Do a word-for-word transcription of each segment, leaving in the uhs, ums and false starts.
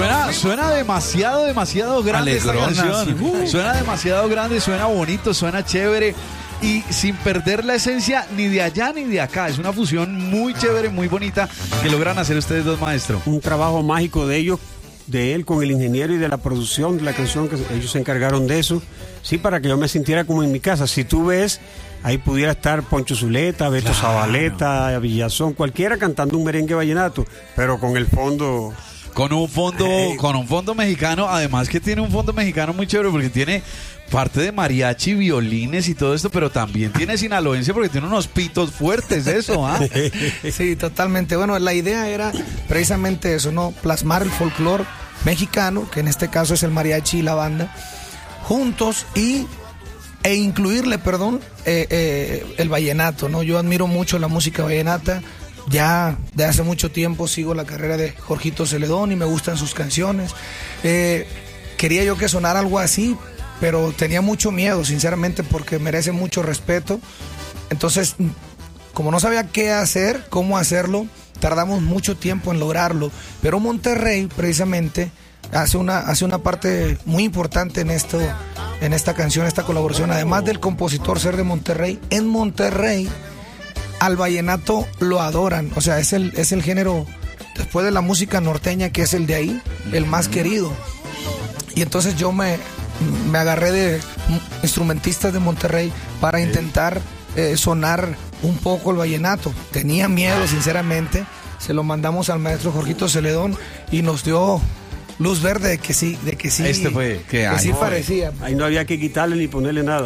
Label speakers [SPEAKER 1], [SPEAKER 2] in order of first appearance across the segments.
[SPEAKER 1] Suena, suena demasiado, demasiado grande esta canción. Sí. Uh. Suena demasiado grande, suena bonito, suena chévere. Y sin perder la esencia ni de allá ni de acá. Es una fusión muy chévere, muy bonita que logran hacer ustedes dos, maestro.
[SPEAKER 2] Un trabajo mágico de ellos, de él con el ingeniero y de la producción de la canción, que ellos se encargaron de eso. Sí, para que yo me sintiera como en mi casa. Si tú ves, ahí pudiera estar Poncho Zuleta, Beto claro. Zabaleta, Villazón, cualquiera cantando un merengue vallenato, pero con el fondo...
[SPEAKER 1] Con un fondo, hey. con un fondo mexicano, además que tiene un fondo mexicano muy chévere porque tiene parte de mariachi, violines y todo esto, pero también tiene sinaloense porque tiene unos pitos fuertes, eso, ¿ah?
[SPEAKER 3] Sí, totalmente. Bueno, la idea era precisamente eso, ¿no? Plasmar el folclore mexicano, que en este caso es el mariachi y la banda, juntos y e incluirle, perdón, eh, eh, el vallenato, ¿no? Yo admiro mucho la música vallenata. Ya de hace mucho tiempo sigo la carrera de Jorgito Celedón y me gustan sus canciones. Eh, quería yo que sonara algo así, pero tenía mucho miedo, sinceramente, porque merece mucho respeto. Entonces, como no sabía qué hacer, cómo hacerlo, tardamos mucho tiempo en lograrlo. Pero Monterrey, precisamente, hace una, hace una parte muy importante en esto, en esta canción, esta colaboración. Además del compositor ser de Monterrey, en Monterrey al vallenato lo adoran, o sea, es el, es el género, después de la música norteña, que es el de ahí, el más querido. Y entonces yo me, me agarré de instrumentistas de Monterrey para intentar eh, sonar un poco el vallenato. Tenía miedo, sinceramente, se lo mandamos al maestro Jorgito Celedón y nos dio luz verde de que sí, de que sí.
[SPEAKER 1] Este fue que,
[SPEAKER 3] que sí
[SPEAKER 2] no,
[SPEAKER 3] parecía.
[SPEAKER 2] Ahí no había que quitarle ni ponerle nada.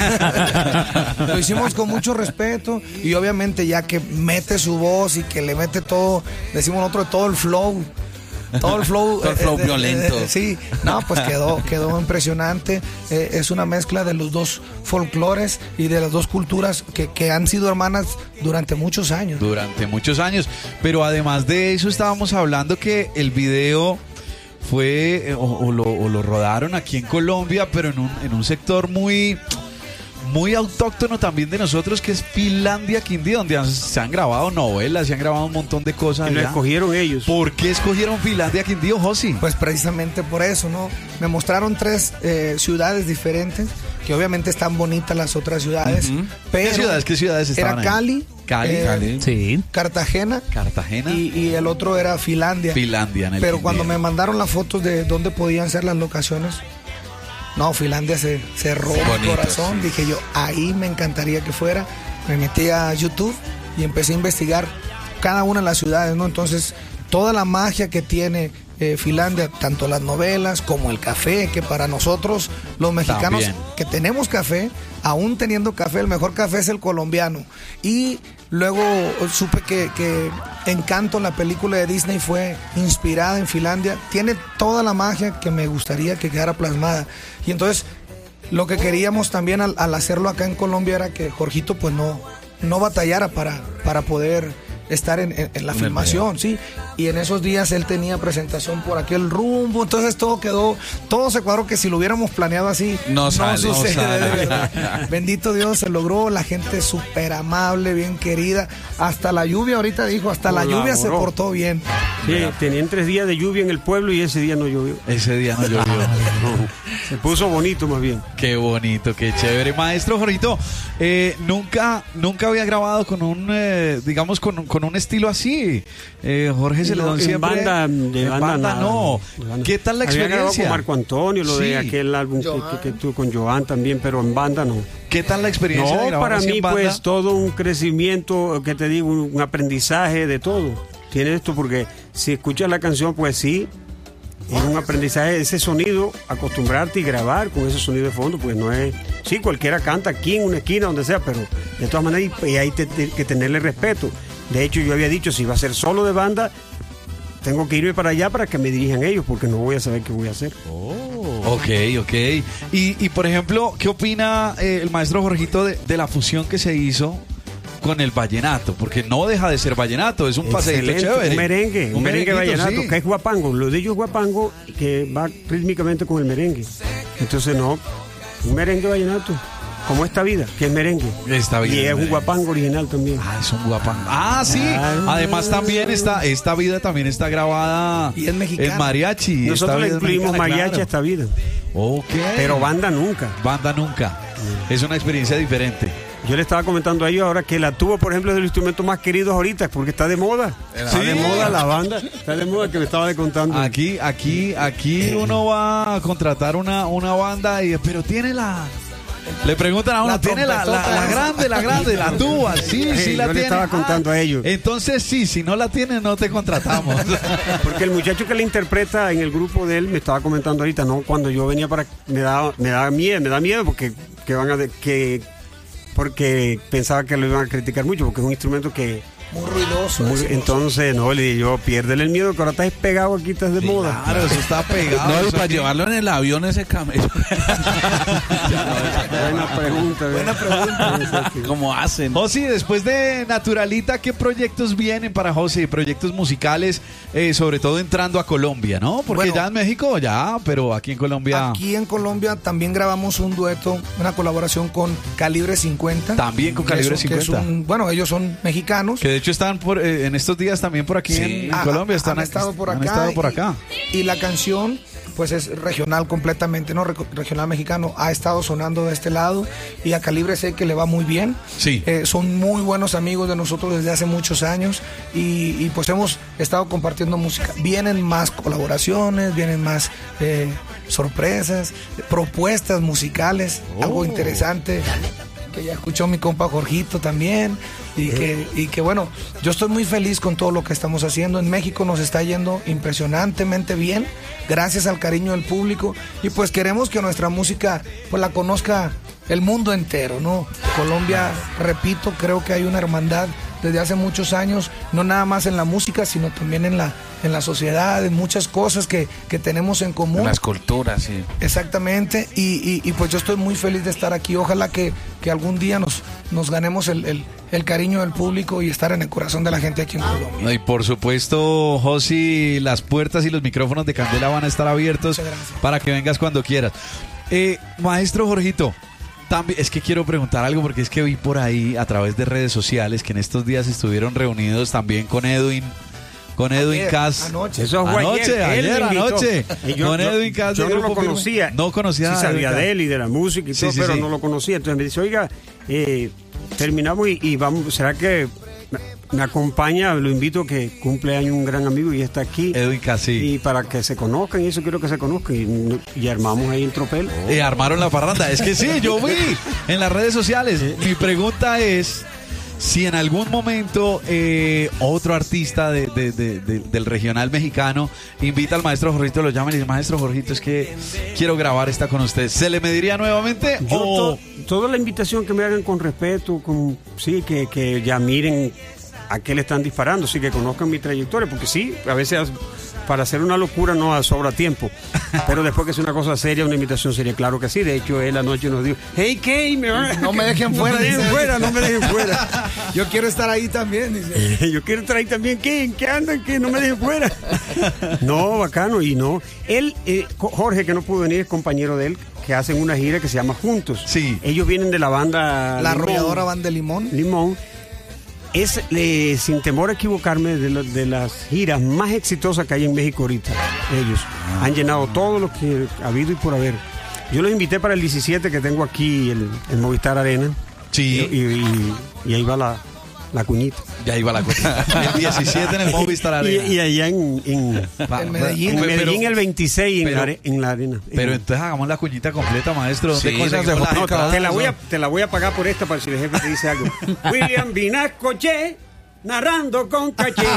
[SPEAKER 3] Lo hicimos con mucho respeto y obviamente ya que mete su voz y que le mete todo, decimos nosotros, todo el flow. Todo el flow,
[SPEAKER 1] todo el flow
[SPEAKER 3] eh, de,
[SPEAKER 1] violento.
[SPEAKER 3] De, de, sí, no, pues quedó, quedó impresionante. Eh, es una mezcla de los dos folclores y de las dos culturas que, que han sido hermanas durante muchos años.
[SPEAKER 1] Durante muchos años. Pero además de eso estábamos hablando que el video fue o, o, lo, o lo rodaron aquí en Colombia, pero en un, en un sector muy, muy autóctono también de nosotros, que es Finlandia, Quindío, donde han, se han grabado novelas, se han grabado un montón de cosas.
[SPEAKER 2] Y lo escogieron ellos.
[SPEAKER 1] ¿Por qué escogieron Finlandia, Quindío, Josi?
[SPEAKER 3] Pues precisamente por eso, ¿no? Me mostraron tres eh, ciudades diferentes, que obviamente están bonitas las otras ciudades. Uh-huh. Pero
[SPEAKER 1] ¿Qué ciudades? ¿Qué ciudades estaban
[SPEAKER 3] Era Cali.
[SPEAKER 1] Ahí? Cali,
[SPEAKER 3] eh,
[SPEAKER 1] Cali.
[SPEAKER 3] Sí. Cartagena.
[SPEAKER 1] Cartagena.
[SPEAKER 3] Y, y el otro era Finlandia.
[SPEAKER 1] Finlandia. En el
[SPEAKER 3] Pero
[SPEAKER 1] Quindío.
[SPEAKER 3] Cuando me mandaron las fotos de dónde podían ser las locaciones, no, Finlandia se cerró mi corazón. Sí. Dije yo, ahí me encantaría que fuera. Me metí a YouTube y empecé a investigar cada una de las ciudades, ¿no? Entonces, toda la magia que tiene eh, Finlandia, tanto las novelas como el café, que para nosotros, los mexicanos También. que tenemos café, aún teniendo café, el mejor café es el colombiano. Y luego supe que, que Encanto, la película de Disney, fue inspirada en Finlandia. Tiene toda la magia que me gustaría que quedara plasmada. Y entonces, lo que queríamos también al, al hacerlo acá en Colombia era que Jorgito pues no, no batallara para, para poder estar en, en, en la filmación, sí. Y en esos días él tenía presentación por aquel rumbo, entonces todo quedó, todo se cuadró que si lo hubiéramos planeado así,
[SPEAKER 1] no, no sale,
[SPEAKER 3] sucede.
[SPEAKER 1] No sale.
[SPEAKER 3] Bendito Dios, se logró, la gente súper amable, bien querida, hasta la lluvia, ahorita dijo, hasta la
[SPEAKER 2] Colaboró.
[SPEAKER 3] lluvia se portó bien.
[SPEAKER 2] Sí, tenían tres días de lluvia en el pueblo y ese día no llovió.
[SPEAKER 1] Ese día no llovió.
[SPEAKER 2] Se puso bonito más bien.
[SPEAKER 1] Qué bonito, qué chévere. Maestro Jorgito, eh, nunca, nunca había grabado con un, eh, digamos, con, con un estilo así. Eh, Jorge Celedón
[SPEAKER 2] no,
[SPEAKER 1] siempre.
[SPEAKER 2] En banda, de
[SPEAKER 1] en
[SPEAKER 2] banda,
[SPEAKER 1] banda no.
[SPEAKER 2] De banda.
[SPEAKER 1] ¿Qué tal la
[SPEAKER 2] Había grabado
[SPEAKER 1] experiencia?
[SPEAKER 2] con Marco Antonio, lo
[SPEAKER 1] Sí.
[SPEAKER 2] de aquel álbum que, que, que tuvo con Joan también, pero en banda no.
[SPEAKER 1] ¿Qué tal la experiencia?
[SPEAKER 2] No,
[SPEAKER 1] de grabar
[SPEAKER 2] para
[SPEAKER 1] así
[SPEAKER 2] mí
[SPEAKER 1] en banda?
[SPEAKER 2] pues todo un crecimiento, que te digo, un aprendizaje de todo. Tiene esto porque si escuchas la canción, pues sí, es un aprendizaje, ese sonido, acostumbrarte y grabar con ese sonido de fondo, pues no es... Sí, cualquiera canta aquí en una esquina, donde sea, pero de todas maneras y hay te, te, que tenerle respeto. De hecho, yo había dicho, si va a ser solo de banda, tengo que irme para allá para que me dirijan ellos, porque no voy a saber qué voy a hacer.
[SPEAKER 1] Oh. Ok, ok. Y, y por ejemplo, ¿qué opina eh, el maestro Jorgito de, de la fusión que se hizo con el vallenato? Porque no deja de ser vallenato, es un paseíto chévere.
[SPEAKER 2] Un merengue, un, un merengue vallenato, sí. Que es guapango. Lo de ellos es guapango, que va rítmicamente con el merengue. Entonces, no, un merengue vallenato. como Esta Vida, que es merengue.
[SPEAKER 1] Esta Vida
[SPEAKER 2] y es un
[SPEAKER 1] merengue.
[SPEAKER 2] guapango original también.
[SPEAKER 1] Ah, es un guapango. Ah, sí.
[SPEAKER 2] Ay.
[SPEAKER 1] Además también está, Esta Vida también está grabada
[SPEAKER 3] Y es mexicana.
[SPEAKER 1] en mariachi.
[SPEAKER 2] Nosotros
[SPEAKER 1] Esta
[SPEAKER 2] le
[SPEAKER 1] Vida es
[SPEAKER 2] incluimos
[SPEAKER 1] mexicana,
[SPEAKER 2] mariachi
[SPEAKER 1] claro.
[SPEAKER 2] a Esta Vida,
[SPEAKER 1] Ok.
[SPEAKER 2] pero banda nunca.
[SPEAKER 1] Banda nunca. Es una experiencia diferente.
[SPEAKER 2] Yo le estaba comentando a ellos ahora que la tuba, por ejemplo, es el instrumento más querido ahorita, porque está de moda. Está
[SPEAKER 1] Sí.
[SPEAKER 2] de moda la banda, está de moda que me estaba contando.
[SPEAKER 1] Aquí, aquí, aquí uno va a contratar una, una banda y pero tiene la. Le preguntan a uno,
[SPEAKER 3] La
[SPEAKER 1] ¿tiene la, la,
[SPEAKER 3] trompetota
[SPEAKER 1] la
[SPEAKER 3] esa.
[SPEAKER 1] grande, la grande, la tuba? Sí,
[SPEAKER 2] Sí,
[SPEAKER 1] sí la
[SPEAKER 2] yo le
[SPEAKER 1] tiene.
[SPEAKER 2] estaba contando a ellos.
[SPEAKER 1] Entonces sí, si no la tiene, no te contratamos.
[SPEAKER 2] Porque el muchacho que le interpreta en el grupo de él me estaba comentando ahorita, no, cuando yo venía para me da me da miedo, me da miedo porque que van a de- que porque pensaba que lo iban a criticar mucho porque es un instrumento que
[SPEAKER 3] Muy ruidoso.
[SPEAKER 2] muy-
[SPEAKER 3] decimos.
[SPEAKER 2] entonces no le dije yo, piérdele el miedo que ahora estás pegado aquí, estás de moda.
[SPEAKER 1] Claro, eso está pegado.
[SPEAKER 4] No, y
[SPEAKER 1] eso
[SPEAKER 4] para
[SPEAKER 1] aquí-
[SPEAKER 4] llevarlo en el avión ese camello.
[SPEAKER 2] Buena pregunta.
[SPEAKER 3] Buena pregunta.
[SPEAKER 4] ¿Cómo hacen?
[SPEAKER 1] Josi, después de Naturalita, ¿qué proyectos vienen para Josi? Proyectos musicales, eh, sobre todo entrando a Colombia, ¿no? Porque
[SPEAKER 3] Bueno.
[SPEAKER 1] ya en México, ya, pero aquí en Colombia
[SPEAKER 3] Aquí en Colombia también grabamos un dueto, una colaboración con Calibre cincuenta.
[SPEAKER 1] También con
[SPEAKER 3] que
[SPEAKER 1] Calibre
[SPEAKER 3] es un- que es
[SPEAKER 1] cincuenta.
[SPEAKER 3] un- bueno, ellos son mexicanos.
[SPEAKER 1] que de hecho están por, eh, en estos días también por aquí
[SPEAKER 3] Sí.
[SPEAKER 1] en, en
[SPEAKER 3] Ah,
[SPEAKER 1] Colombia. Están
[SPEAKER 3] han estado por acá.
[SPEAKER 1] Han estado por
[SPEAKER 3] y-
[SPEAKER 1] acá.
[SPEAKER 3] Y, la canción, pues es regional completamente, ¿no? Reco- Regional mexicano. Ha estado sonando de este lado y a Calibre sé que le va muy bien.
[SPEAKER 1] Sí.
[SPEAKER 3] Eh, son muy buenos amigos de nosotros desde hace muchos años y, y, pues hemos estado compartiendo música. Vienen más colaboraciones, vienen más eh, sorpresas, propuestas musicales, algo
[SPEAKER 1] Oh.
[SPEAKER 3] interesante que ya escuchó mi compa Jorgito también y que, y que bueno, yo estoy muy feliz con todo lo que estamos haciendo. En México nos está yendo impresionantemente bien, gracias al cariño del público y pues queremos que nuestra música pues la conozca el mundo entero, ¿no? Colombia, repito, creo que hay una hermandad desde hace muchos años, no nada más en la música, sino también en la, en la sociedad, en muchas cosas que, que tenemos en común.
[SPEAKER 4] Las culturas, sí.
[SPEAKER 3] Exactamente, y, y, y pues yo estoy muy feliz de estar aquí. Ojalá que, que algún día nos, nos ganemos el, el, el cariño del público y estar en el corazón de la gente aquí en Colombia.
[SPEAKER 1] Y por supuesto, Josi, las puertas y los micrófonos de Candela van a estar abiertos
[SPEAKER 3] Muchas gracias.
[SPEAKER 1] para que vengas cuando quieras. Eh, maestro Jorgito, también, es que quiero preguntar algo porque es que vi por ahí a través de redes sociales que en estos días estuvieron reunidos también con Edwin, con Edwin
[SPEAKER 3] Ayer,
[SPEAKER 1] Cass.
[SPEAKER 3] anoche.
[SPEAKER 2] Eso fue
[SPEAKER 1] Anoche,
[SPEAKER 2] ayer, él
[SPEAKER 1] ayer,
[SPEAKER 2] me invitó.
[SPEAKER 1] anoche.
[SPEAKER 2] Y yo,
[SPEAKER 1] Con
[SPEAKER 2] yo-
[SPEAKER 1] Edwin Cass de
[SPEAKER 2] yo no lo
[SPEAKER 1] Grupo Firme.
[SPEAKER 2] conocía.
[SPEAKER 1] No conocía
[SPEAKER 2] Sí
[SPEAKER 1] a
[SPEAKER 2] sabía
[SPEAKER 1] Edwin Cass.
[SPEAKER 2] de él y de la música y
[SPEAKER 1] Sí,
[SPEAKER 2] todo,
[SPEAKER 1] sí,
[SPEAKER 2] pero
[SPEAKER 1] sí.
[SPEAKER 2] no lo conocía. Entonces me dice, oiga, eh, terminamos y, y vamos, ¿será que me, me acompaña? Lo invito a que cumple año un gran amigo y está aquí.
[SPEAKER 1] Edwin Cass, sí.
[SPEAKER 2] Y para que se conozcan, y eso quiero que se conozcan. Y, y armamos ahí el tropel.
[SPEAKER 1] Eh, armaron la parranda. Es que sí, yo vi en las redes sociales. Mi pregunta es si en algún momento eh, otro artista de- de- de- de- del regional mexicano invita al maestro Jorgito, lo llama y le dice, maestro Jorgito, es que quiero grabar esta con usted. ¿Se le mediría nuevamente?
[SPEAKER 2] Yo
[SPEAKER 1] o-
[SPEAKER 2] to- toda la invitación que me hagan con respeto, con sí, que, que ya miren a qué le están disparando, sí, que conozcan mi trayectoria, porque sí, a veces para hacer una locura no sobra tiempo, pero después que es una cosa seria, una invitación seria, claro que sí. De hecho, él anoche nos dijo, hey, Kay, me van-
[SPEAKER 3] No me dejen fuera,
[SPEAKER 2] no me dejen
[SPEAKER 3] dice.
[SPEAKER 2] fuera, no me dejen fuera.
[SPEAKER 3] Yo quiero estar ahí también, dice.
[SPEAKER 2] Yo quiero traer también, ¿qué? ¿En qué andan? ¿Qué? No me dejen fuera. No, bacano, y no. Él, eh, Jorge, que no pudo venir, es compañero de él, que hacen una gira que se llama Juntos.
[SPEAKER 1] Sí.
[SPEAKER 2] Ellos vienen de la banda
[SPEAKER 3] La
[SPEAKER 2] Limón.
[SPEAKER 3] arrolladora Banda de Limón.
[SPEAKER 2] Limón. Es, eh, sin temor a equivocarme, de, lo- de las giras más exitosas que hay en México ahorita. Ellos han llenado todo lo que ha habido y por haber. Yo los invité para el diecisiete, que tengo aquí el, el Movistar Arena.
[SPEAKER 1] Sí.
[SPEAKER 2] Y, y- y ahí va la, la cuñita.
[SPEAKER 1] Ya iba la cosa. El diecisiete en el Movistar Arena.
[SPEAKER 2] Y, y allá en, en,
[SPEAKER 1] Va-
[SPEAKER 3] en Medellín.
[SPEAKER 2] en
[SPEAKER 1] pero-
[SPEAKER 2] Medellín el veintiséis en,
[SPEAKER 1] pero-
[SPEAKER 2] la, are- en la arena.
[SPEAKER 1] Pero
[SPEAKER 2] En-
[SPEAKER 1] entonces hagamos la cuñita completa, maestro. ¿Dónde
[SPEAKER 4] Sí,
[SPEAKER 1] conseguimos
[SPEAKER 4] de
[SPEAKER 1] las
[SPEAKER 4] Jotica.
[SPEAKER 1] entradas?
[SPEAKER 2] te, la voy a, te la voy a pagar por esta para si el jefe te dice algo. William Vinascoche, narrando con caché.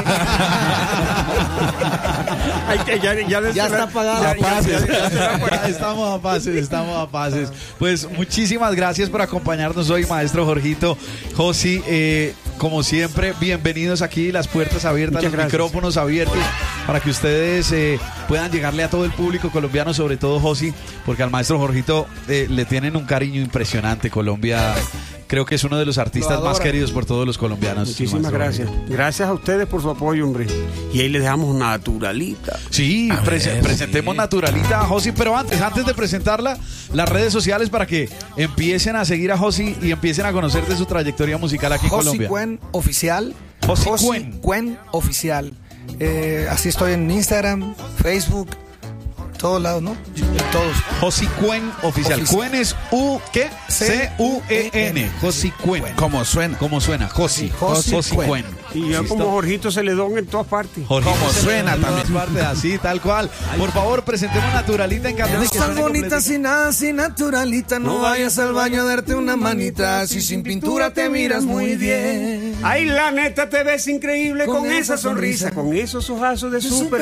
[SPEAKER 2] Ay, que ya, ya,
[SPEAKER 3] Ya está pagado.
[SPEAKER 2] ya- ya- ya- ya se la
[SPEAKER 1] Ya
[SPEAKER 2] pagué.
[SPEAKER 1] estamos a pases, estamos a pases. Pues muchísimas gracias por acompañarnos hoy, maestro Jorgito. Josi, eh, como siempre, bienvenidos aquí, las puertas abiertas,
[SPEAKER 2] Muchas
[SPEAKER 1] los
[SPEAKER 2] gracias.
[SPEAKER 1] micrófonos abiertos para que ustedes eh, puedan llegarle a todo el público colombiano, sobre todo Josi, porque al maestro Jorgito eh, le tienen un cariño impresionante. Colombia creo que es uno de los artistas más queridos por todos los colombianos.
[SPEAKER 2] Muchísimas gracias. Jorgito. Gracias a ustedes por su apoyo, hombre. Y ahí les dejamos Naturalita.
[SPEAKER 1] Sí,
[SPEAKER 4] A
[SPEAKER 1] prese-
[SPEAKER 4] ver,
[SPEAKER 1] presentemos
[SPEAKER 4] sí.
[SPEAKER 1] Naturalita a Josi, pero antes, antes de presentarla, las redes sociales para que empiecen a seguir a Josi y empiecen a conocer de su trayectoria musical aquí en
[SPEAKER 3] Josi
[SPEAKER 1] Colombia.
[SPEAKER 3] Cuen Oficial.
[SPEAKER 1] Josi
[SPEAKER 3] Josi
[SPEAKER 1] Cuen.
[SPEAKER 3] Cuen Oficial. Eh, así estoy en Instagram, Facebook, todos lados, ¿no? En todos.
[SPEAKER 1] Josi Cuen Oficial.
[SPEAKER 3] Oficial.
[SPEAKER 1] Cuen es U, ¿qué? C U E N. Josi Cuen.
[SPEAKER 4] Como suena.
[SPEAKER 1] ¿Cómo suena? Josi.
[SPEAKER 3] Josi
[SPEAKER 1] Josi
[SPEAKER 3] Cuen.
[SPEAKER 1] Cuen.
[SPEAKER 2] Y yo
[SPEAKER 1] ¿Listo?
[SPEAKER 2] como Jorgito Celedón en todas partes.
[SPEAKER 1] Jorgito
[SPEAKER 4] Como
[SPEAKER 1] se
[SPEAKER 4] suena
[SPEAKER 1] le da en
[SPEAKER 4] también.
[SPEAKER 1] todas partes, así, tal cual. Por favor, presentemos Naturalita en canción.
[SPEAKER 3] No estás bonita sin nada, sin naturalita. No vayas al baño a darte una manita. Si sin pintura te miras muy bien.
[SPEAKER 2] Ay, la neta te ves increíble con, esa sonrisa, con esos ojazos de súper